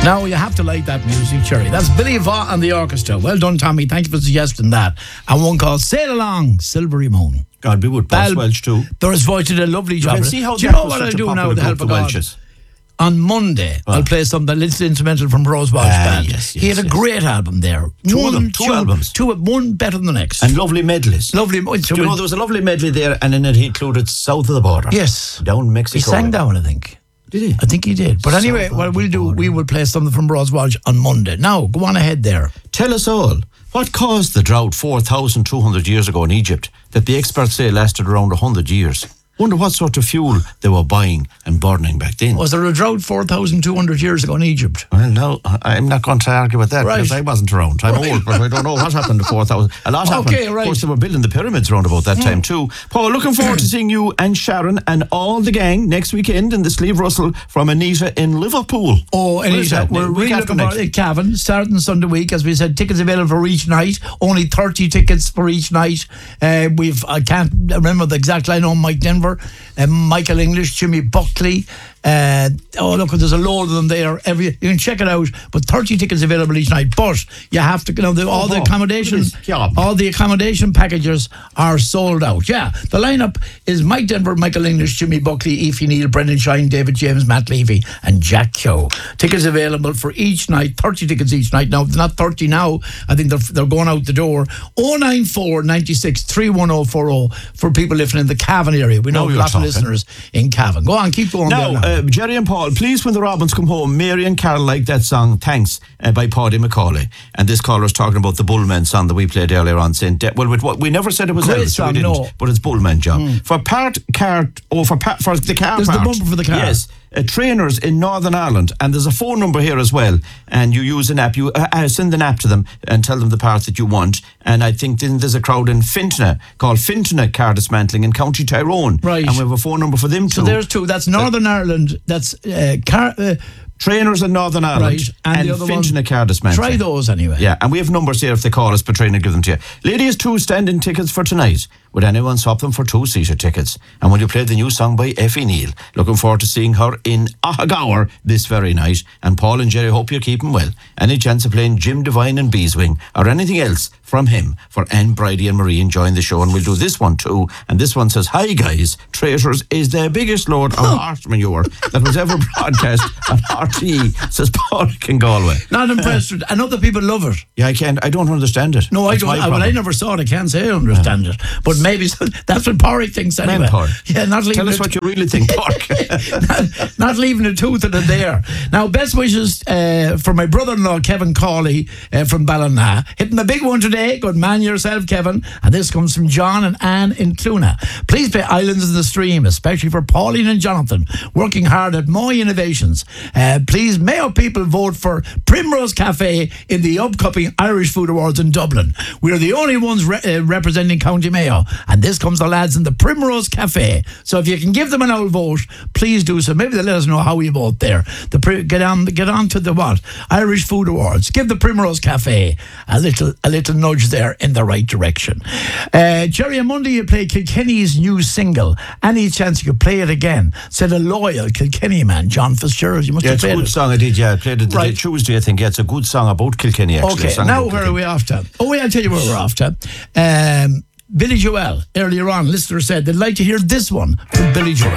Now you have to like that music, Cherry. That's Billy Vaught and the orchestra. Well done, Tommy. Thank you for suggesting that. And one called Sail Along, Silvery Moon. God, we would Boss Welch too. Doris Voigt did a lovely job. You see how do you know what I'll do now with the help of God? Welches? On Monday, I'll play some the little instrumental from Rose Walsh Band. He had a great album there. Two albums. One better than the next. And lovely medleys. Do you know, there was a lovely medley there, and in it he included South of the Border. Yes. Down Mexico. He sang down, I think. Did he? I think he did. But anyway, what we will play something from Rose Walsh on Monday. Now, go on ahead there. Tell us all, what caused the drought 4,200 years ago in Egypt that the experts say lasted around 100 years? Wonder what sort of fuel they were buying and burning back then. Was there a drought 4,200 years ago in Egypt? Well, no, I'm not going to argue with that because I wasn't around. I'm old, but I don't know what happened to 4,000. A lot happened. Of course, they were building the pyramids around about that time too. Paul, looking forward to seeing you and Sharon and all the gang next weekend in the Sleeve Russell from Anita in Liverpool. Oh, Anita, we're really looking forward to Cavan, starting Sunday week. As we said, tickets available for each night. Only 30 tickets for each night. I can't remember the exact line on Mike Denver. Michael English, Jimmy Buckley. Look, there's a load of them there. You can check it out. But 30 tickets available each night. But you have to, all the accommodation packages are sold out. Yeah, the lineup is Mike Denver, Michael English, Jimmy Buckley, Aoife Neal, Brendan Shine, David James, Matt Levy, and Jack Keogh. Tickets available for each night. 30 tickets each night. Now, they're not 30 now. I think they're going out the door. 094 96 31040 for people living in the Cavan area. We know lots of listeners in Cavan. Go on, keep going. Now, Jerry and Paul, please, when the Robins come home, Mary and Carol like that song Thanks by Paddy McCauley. And this caller is talking about the Bullman song that we played earlier on, saying we never said it was Elvis, so we didn't, but it's Bullman job. For the car there's part, the bumper for the car. Yes, trainers in Northern Ireland, and there's a phone number here as well, and you use an app, you send an app to them and tell them the part that you want. And I think then there's a crowd in Fintona called Fintona Car Dismantling in County Tyrone, right? And we have a phone number for them too. So there's two. That's Northern Ireland. That's trainers in Northern Ireland, right, and the other Fintona Car Dismantling. Try those anyway. Yeah, and we have numbers here if they call us, Patrina, give them to you. Ladies, 2 stand-in tickets for tonight. Would anyone swap them for 2-seater tickets? And will you play the new song by Effie Neal? Looking forward to seeing her in Ahagaur this very night. And Paul and Jerry, hope you're keeping well. Any chance of playing Jim Devine and Beeswing or anything else from him for Anne, Bridie and Marie enjoying the show? And we'll do this one too. And this one says, hi guys, Traitors is the biggest load of horse manure that was ever broadcast on RTE, says Paul in Galway. Not impressed with it. And other people love it. Yeah, I don't understand it. No, I don't. I never saw it. I can't say I understand it. But maybe that's what Porrick thinks anyway. Yeah, tell us what you really think, Porrick. not leaving a tooth in it there. Now, best wishes for my brother-in-law, Kevin Cawley from Ballina. Hitting the big one today. Good man yourself, Kevin. And this comes from John and Anne in Clona. Please play Islands in the Stream, especially for Pauline and Jonathan, working hard at Moy Innovations. Please, Mayo people vote for Primrose Cafe in the upcoming Irish Food Awards in Dublin. We're the only ones representing County Mayo. And this comes the lads in the Primrose Cafe. So if you can give them an old vote, please do so. Maybe they'll let us know how you vote there. Get on to the Irish Food Awards. Give the Primrose Cafe a little nudge there in the right direction. Jerry, on Monday you play Kilkenny's new single. Any chance you could play it again? Said a loyal Kilkenny man, John Fitzgerald. You must have played it. It's a good song I did, I played it the day Tuesday, I think. Yeah, it's a good song about Kilkenny, actually. Okay, now where are we off to? Oh, I'll tell you where we're off to. Billy Joel, earlier on, listener said they'd like to hear this one from Billy Joel.